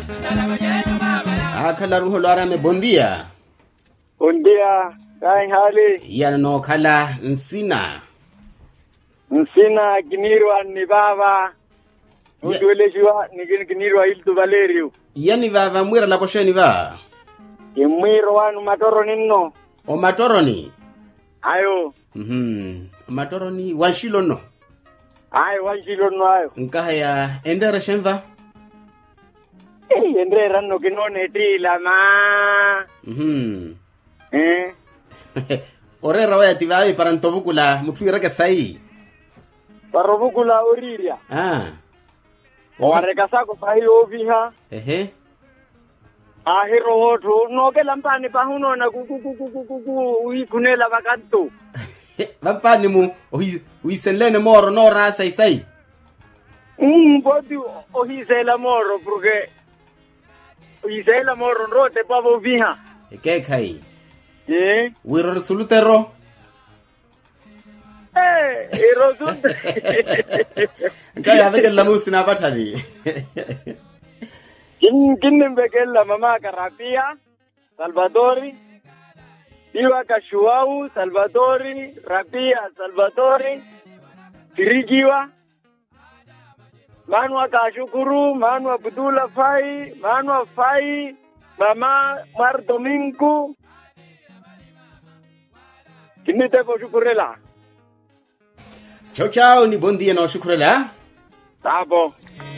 Akala ruho lwarame bondia. Bondia, kai hali. Yana no kala nsina. Nsina kinirwa ni baba. Utuelezwa ni kinirwa iltu Valerio. Yani baba mwira la kosheni ba. Kimwiro wanu matoro ninno. O matoroni. Ayo. Matoroni wanshilo no. Ayo wanshilo no ayo. Nkaya endera shemva. Endera no kinone tila ma. Orera waya tivawe para ntovukula mutwira ke sai. Parobukula oriria. Wareka sako sahi oviha. Ahiro hoto no ke lampani pa huno na uikunela bakanto. Lampani mu uisenlene moro no rasa sai. Bodi ohisela moro porque uisela moro rote pa oviha. Ke kai. Wiro sulutero. Erosunte. Kaya veke la musina batani. Kinnembekella mama Rapia, Salvatori, Iwa Kashuau, Salvatori, Rapia, Salvatori, Firigiwa, Manua Kashukuru, Manua Abdullah Fai, Manua Fai, Mama Mar Domingo. Kinnite po shukurela. Ciao ciao, ni buon dia no shukurela. Tabo.